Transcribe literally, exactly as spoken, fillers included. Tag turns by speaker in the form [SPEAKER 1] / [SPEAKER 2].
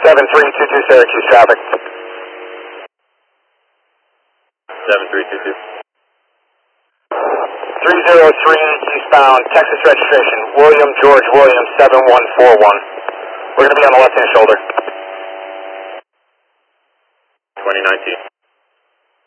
[SPEAKER 1] seven three two two Syracuse traffic.
[SPEAKER 2] seven three two two.
[SPEAKER 1] three zero three eastbound, Texas registration, William George William seven one four one. We're going to be on the left-hand shoulder.
[SPEAKER 2] twenty nineteen.